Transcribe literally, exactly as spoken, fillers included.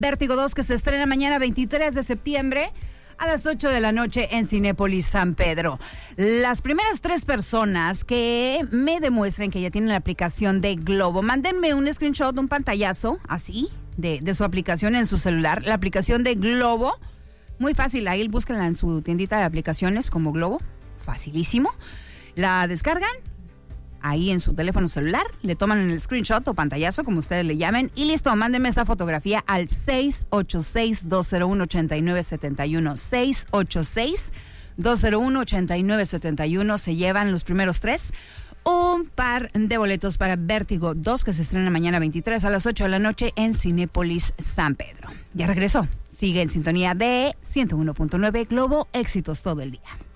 Vértigo dos, que se estrena mañana veintitrés de septiembre a las ocho de la noche en Cinépolis San Pedro. Las primeras tres personas que me demuestren que ya tienen la aplicación de Globo, mándenme un screenshot, un pantallazo, así, de, de su aplicación en su celular. La aplicación de Globo, muy fácil, ahí búsquenla en su tiendita de aplicaciones como Globo, facilísimo. La descargan ahí en su teléfono celular, le toman el screenshot o pantallazo, como ustedes le llamen, y listo, mándenme esa fotografía al seis ocho seis, dos cero uno, ocho nueve siete uno, seis ocho seis, dos cero uno, ocho nueve siete uno. Se llevan los primeros tres un par de boletos para Vértigo dos, que se estrena mañana veintitrés a las ocho de la noche en Cinépolis San Pedro. Ya regresó, sigue en sintonía de ciento uno punto nueve Globo, éxitos todo el día.